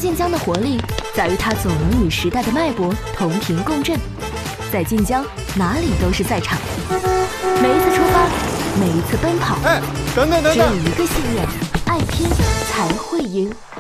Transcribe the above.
晋江的活力在于它总能与时代的脉搏同频共振，在晋江哪里都是赛场。每一次出发，每一次奔跑， 等等， 只有一个信念：爱拼才会赢。